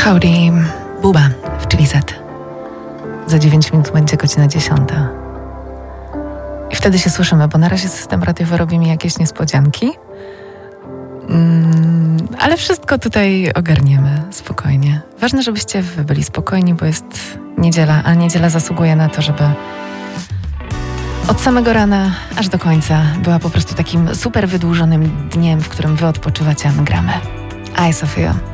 Howdy, Buba w Chili Z. Za 9 minut będzie godzina 10. I wtedy się słyszymy, bo na razie system radiowy robi mi jakieś niespodzianki. Ale wszystko tutaj ogarniemy spokojnie. Ważne, żebyście wy byli spokojni, bo jest niedziela, a niedziela zasługuje na to, żeby od samego rana aż do końca była po prostu takim super wydłużonym dniem, w którym wy odpoczywacie, a my gramy. Eye Sophia.